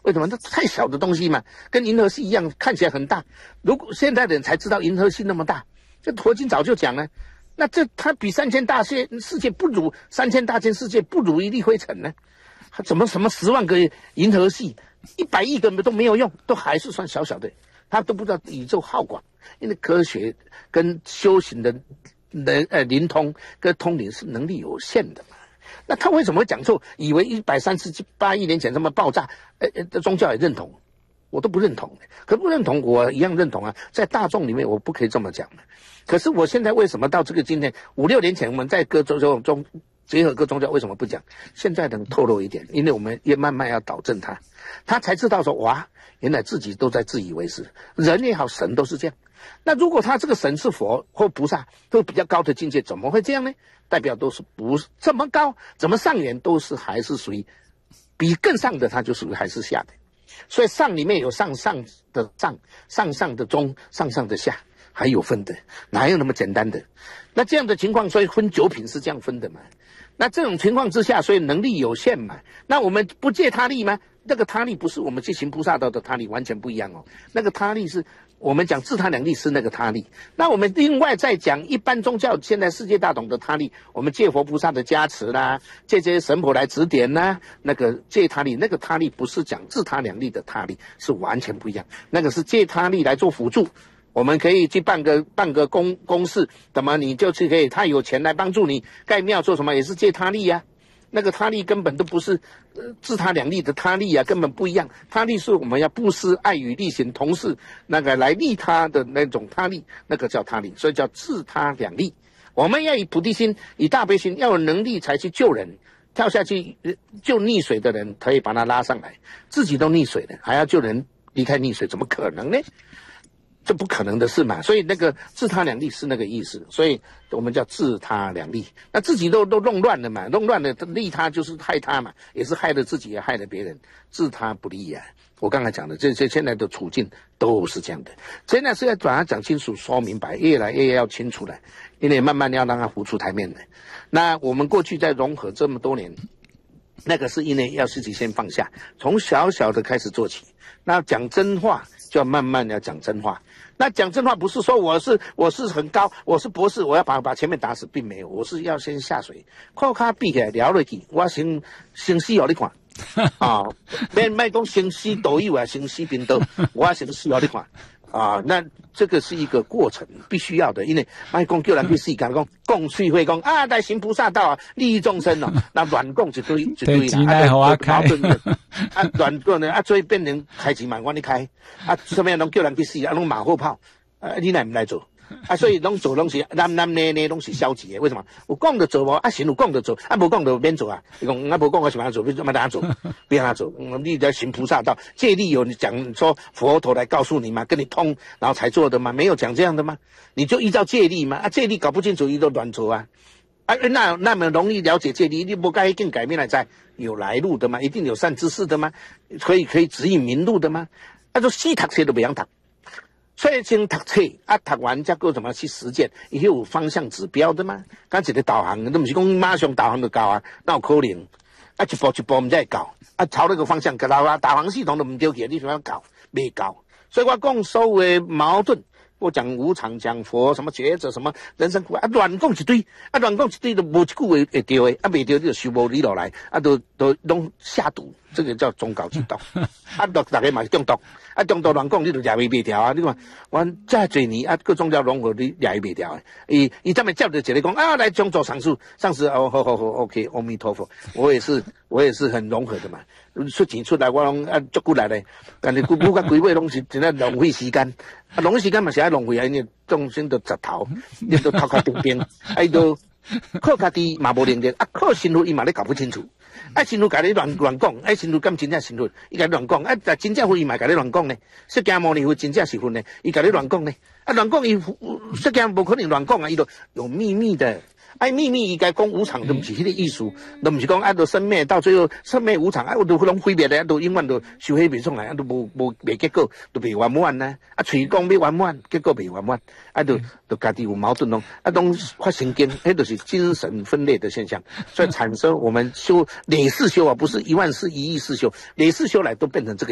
为什么？这太小的东西嘛，跟银河系一样，看起来很大。如果现在的人才知道银河系那么大，这霍金早就讲了。那这它比3000大世界不如3000大千世界不如一粒灰尘呢？怎么什么10万个银河系，100亿个都没有用，都还是算小小的。他都不知道宇宙浩广，因为科学跟修行的灵通跟通灵是能力有限的嘛。那他为什么会讲错？以为138亿年前这么爆炸，宗教也认同，我都不认同。可不认同，我一样认同啊。在大众里面，我不可以这么讲。可是我现在为什么到这个今天5、6年前我们在各宗中结合各宗教，为什么不讲？现在能透露一点，因为我们也慢慢要导正他才知道说哇，原来自己都在自以为是，人也好，神都是这样。那如果他这个神是佛或菩萨，都比较高的境界，怎么会这样呢？代表都是不是这么高，怎么上缘都是还是属于比更上的，他就属于还是下的。所以上里面有上的上，上的中，上的下，还有分的，哪有那么简单的？那这样的情况，所以分9品是这样分的嘛。那这种情况之下，所以能力有限嘛。那我们不借他力吗？那个他力不是我们去行菩萨道的他力，完全不一样哦。那个他力是我们讲自他两力是那个他力。那我们另外再讲一般宗教现在世界大同的他力，我们借佛菩萨的加持啦，借这些神婆来指点啦，那个借他力，那个他力不是讲自他两力的他力，是完全不一样。那个是借他力来做辅助。我们可以去办个公事，怎么你就去可以，他有钱来帮助你盖庙做什么，也是借他力啊。那个他力根本都不是自他两力的他力啊，根本不一样。他力是我们要布施、爱与利行同事，那个来利他的那种他力，那个叫他力，所以叫自他两力。我们要以菩提心、以大悲心，要有能力才去救人。跳下去救溺水的人，可以把他拉上来，自己都溺水了，还要救人离开溺水，怎么可能呢？这不可能的事嘛，所以那个自他两力是那个意思，所以我们叫自他两力。那自己都弄乱了嘛，弄乱了利他就是害他嘛，也是害了自己，也害了别人，自他不利啊。我刚才讲的这些现在的处境都是这样的，现在是要把它讲清楚、说明白，越来越要清楚了，因为慢慢要让它浮出台面了。那我们过去在融合这么多年，那个是因为要自己先放下，从小小的开始做起。那讲真话就要慢慢要讲真话。那讲真话不是说我是很高，我是博士，我要把前面打死，并没有，我是要先下水，靠卡闭起来聊落去，我先死哦，你看啊，别讲先死导游啊，先死兵刀，我先死哦，你看。啊，那这个是一个过程，必须要的，因为卖讲叫人去世间讲趣会讲啊，来行菩萨道啊，利益众生哦，那乱讲一堆啦，矛盾的啊，乱讲呢啊，所以变成开钱嘛，我你开啊，什么样拢叫人去死啊，拢马后炮啊，你来唔来做？啊，所以拢做拢是男呢拢是消极的，为什么？有讲就做无，啊行有讲就做，啊无讲就免做啊。你讲啊无讲我是怎做，你怎么做？别让他做，你在行菩萨道，借力有你讲说佛陀来告诉你嘛，跟你通，然后才做的吗？没有讲这样的吗？你就依照借力嘛，啊借力搞不清楚，你都乱做啊。啊，那么容易了解借力，你不该更改变来在有来路的吗？一定有善知识的吗？可以指引明路的吗？啊，就死读册都不想读。所以先读册啊，读完再怎么去实践，也有方向指标的嘛。刚一个导航，都不是讲马上导航就教啊，那有可能啊，一步一步唔再教啊，朝那个方向，导航系统都唔对起，你想要教未教？所以我讲所有的矛盾，我讲无常，讲佛什么觉者，什么人生苦啊，乱讲一堆，啊乱讲一堆都无一句话会对的，啊未对你就收无理落来，啊都拢下毒，这个叫忠告之毒，啊大家嘛是中毒。啊，中道乱讲，你就抓袂掉啊！你看，我这多年啊，各宗教融合你抓袂掉诶。伊这么叫着一个讲啊，来中做上师哦，好 ，OK， 阿弥陀佛，我也是很融合的嘛。出钱出来，我拢啊足久来咧，但是不管几位拢是真係浪费时间，啊浪费时间嘛是爱浪费啊，因为众生都十头，你都头壳冰冰，啊都靠家己嘛无能力，啊靠师父伊嘛咧搞不清楚。啊，师父甲你乱讲，啊，师父敢真正师父，伊甲你乱讲，啊，但真正佛伊嘛甲你乱讲呢。释迦牟尼佛真正是佛呢，伊甲你乱讲呢。啊，乱讲伊释迦无可能乱讲啊，伊都有秘密的。啊，秘密伊该讲无常，都不是迄个意思，都不是讲啊，都生灭到最后生灭无常，啊，我都拢毁灭咧，都永远都修起袂上来，啊，都无结果，都袂圆满呢。啊，嘴讲要圆满，结果袂圆满，啊，都家己有矛盾咯，啊，拢发神经，迄都是精神分裂的现象，所以产生我们修累世修啊，不是10000世1亿世修，累世修来都变成这个。